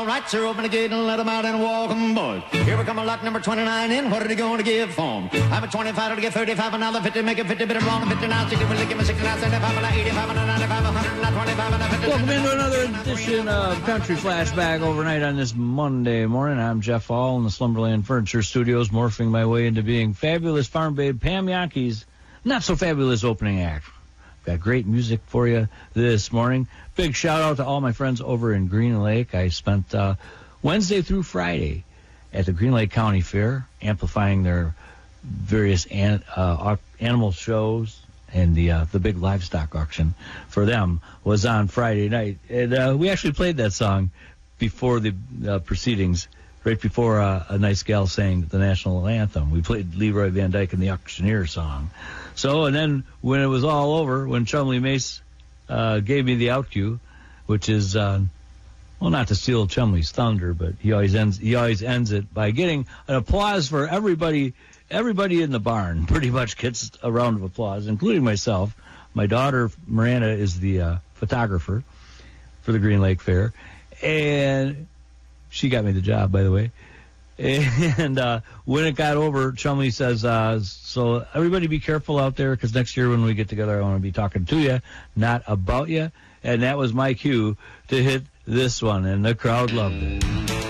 all right, sir, open the gate and let them out and walk 'em, boys. Here we come a lot number 29 in. What are they going to give for 'em? I'm a 25 to get 35, another 50, make it 50, bit of wrong, 59, 60, we'll give me 69, 75, 85, 95, 100, 25, 50. Welcome into another edition of Country Flashback overnight on this Monday morning. I'm Jeff Hall in the Slumberland Furniture Studios, morphing my way into being fabulous farm babe Pam Yockey's not so fabulous opening act. Got great music for you this morning. Big shout out to all my friends over in Green Lake. I spent Wednesday through Friday at the Green Lake County Fair, amplifying their various animal shows, and the big livestock auction for them was on Friday night. And we actually played that song before the proceedings, right before a nice gal sang the national anthem. We played Leroy Van Dyke and the Auctioneer song. So, and then when it was all over, when Chumley Mace gave me the out cue, which is, well, not to steal Chumley's thunder, but he always ends it by getting an applause for everybody in the barn. Pretty much gets a round of applause, including myself. My daughter Miranda is the photographer for the Green Lake Fair, and she got me the job, by the way. And when it got over, Chumley says, so everybody be careful out there, because next year when we get together, I want to be talking to you, not about you. And that was my cue to hit this one, and the crowd loved it.